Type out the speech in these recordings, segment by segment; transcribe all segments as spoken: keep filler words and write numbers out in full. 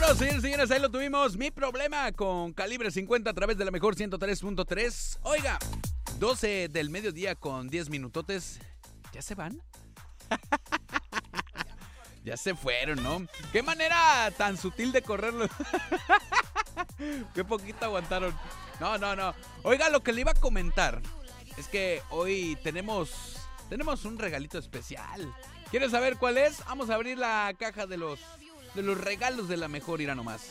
Vámonos, señores y señores, ahí lo tuvimos. Mi problema con calibre cincuenta a través de la mejor ciento tres punto tres. Oiga, doce del mediodía con diez minutotes. ¿Ya se van? Ya se fueron, ¿no? Qué manera tan sutil de correrlo. Qué poquito aguantaron. No, no, no. Oiga, lo que le iba a comentar es que hoy tenemos, tenemos un regalito especial. ¿Quieres saber cuál es? Vamos a abrir la caja de los, de los regalos de la mejor, irá nomás.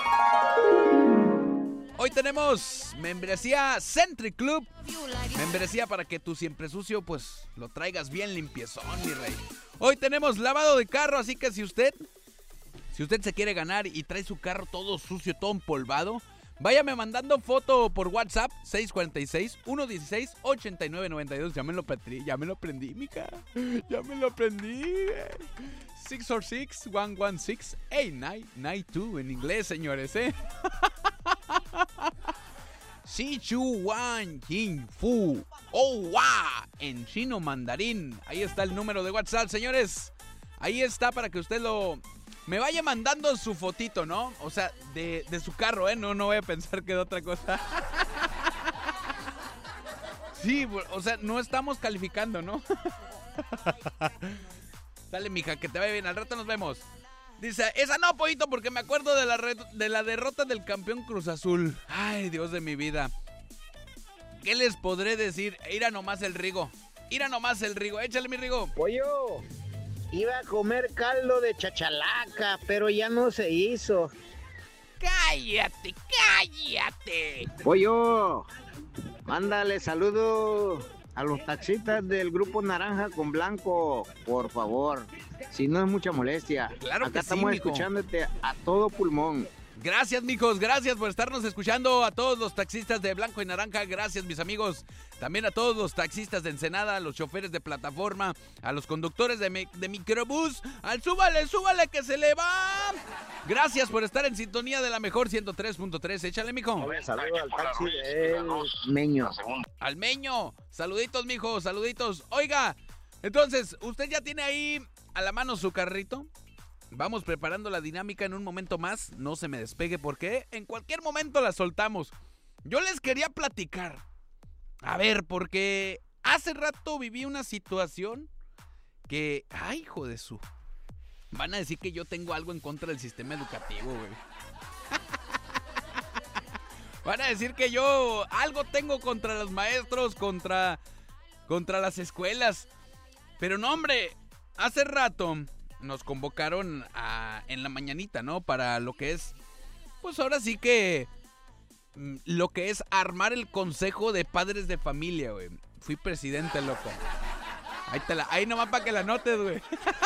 Hoy tenemos membresía Century Club. Membresía para que tu siempre sucio, pues, lo traigas bien limpiezón, mi rey. Hoy tenemos lavado de carro, así que si usted, si usted se quiere ganar y trae su carro todo sucio, todo empolvado, váyame mandando foto por WhatsApp, seis cuatro seis, uno uno seis, ocho nueve nueve dos. Ya me lo prendí, ya me lo prendí, mica. Ya me lo prendí. seis cuatro seis, uno uno seis, ocho nueve nueve dos en inglés, señores, ¿eh? Si Chu Wan Yin Fu Oh Wa en chino mandarín. Ahí está el número de WhatsApp, señores. Ahí está para que usted lo me vaya mandando su fotito, ¿no? O sea, de, de su carro, ¿eh? No, no voy a pensar que de otra cosa. Sí, o sea, no estamos calificando, ¿no? Dale, mija, que te vaya bien. Al rato nos vemos. Dice, esa no, pollito, porque me acuerdo de la, re- de la derrota del campeón Cruz Azul. Ay, Dios de mi vida. ¿Qué les podré decir? Ira nomás el Rigo. Ira nomás el Rigo. Échale, mi Rigo. Pollo, iba a comer caldo de chachalaca, pero ya no se hizo. Cállate, cállate. Pollo, mándale saludos a los taxistas del Grupo Naranja con Blanco, por favor. Si no es mucha molestia. Claro Acá que sí, estamos mijo. escuchándote a todo pulmón. Gracias, mijos, gracias por estarnos escuchando. A todos los taxistas de Blanco y Naranja, gracias, mis amigos. También a todos los taxistas de Ensenada, a los choferes de plataforma, a los conductores de, mi- de microbús, al súbale, súbale que se le va. Gracias por estar en sintonía de la mejor ciento tres punto tres. Échale, mijo. Saludos al taxi del Meño. Al Meño. Saluditos, mijo, saluditos. Oiga, entonces, ¿usted ya tiene ahí a la mano su carrito? Vamos preparando la dinámica en un momento más. No se me despegue porque en cualquier momento la soltamos. Yo les quería platicar. A ver, porque hace rato viví una situación que... ¡Ay, hijo de su! Van a decir que yo tengo algo en contra del sistema educativo, güey. Van a decir que yo algo tengo contra los maestros, contra, contra las escuelas. Pero no, hombre, hace rato nos convocaron a, en la mañanita, ¿no? Para lo que es, pues ahora sí que, mm, lo que es armar el consejo de padres de familia, güey. Fui presidente, loco. Ahí, te la, ahí nomás para que la notes, güey.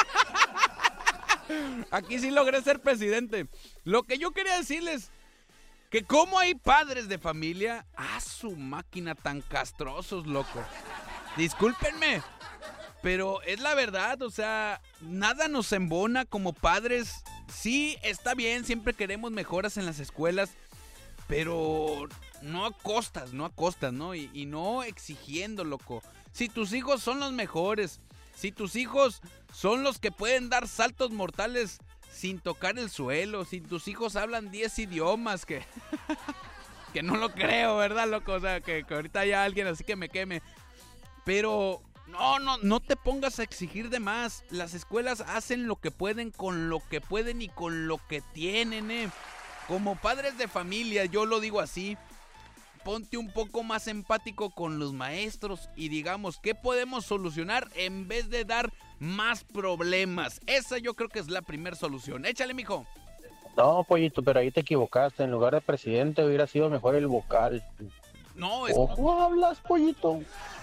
Aquí sí logré ser presidente. Lo que yo quería decirles, que como hay padres de familia, a su máquina tan castrosos, loco. Discúlpenme. Pero es la verdad, o sea, nada nos embona como padres. Sí, está bien, siempre queremos mejoras en las escuelas, pero no a costas, no a costas, ¿no? Y, y no exigiendo, loco. Si tus hijos son los mejores, si tus hijos son los que pueden dar saltos mortales sin tocar el suelo, si tus hijos hablan diez idiomas, que, que no lo creo, ¿verdad, loco? O sea, que, que ahorita haya alguien así que me queme. Pero... No, no, no te pongas a exigir de más. Las escuelas hacen lo que pueden con lo que pueden y con lo que tienen, eh. Como padres de familia, yo lo digo así, ponte un poco más empático con los maestros y digamos, ¿qué podemos solucionar en vez de dar más problemas? Esa yo creo que es la primera solución. Échale, mijo. No, pollito, pero ahí te equivocaste. En lugar de presidente hubiera sido mejor el vocal. No, es... ¿Cómo hablas, pollito?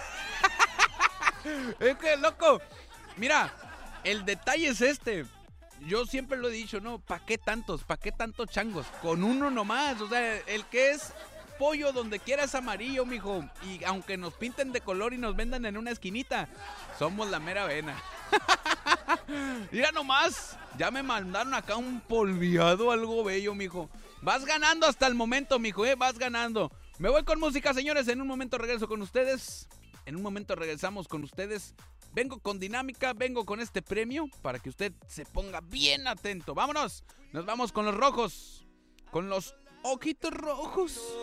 Es que, loco, mira, el detalle es este. Yo siempre lo he dicho, ¿no? ¿Para qué tantos? ¿Para qué tantos changos? Con uno nomás. O sea, el que es pollo donde quiera es amarillo, mijo. Y aunque nos pinten de color y nos vendan en una esquinita, somos la mera vena. Mira nomás, ya me mandaron acá un polviado, algo bello, mijo. Vas ganando hasta el momento, mijo, ¿eh? Vas ganando. Me voy con música, señores. En un momento regreso con ustedes. En un momento regresamos con ustedes. Vengo con dinámica, vengo con este premio para que usted se ponga bien atento. ¡Vámonos! Nos vamos con los rojos. Con los ojitos rojos.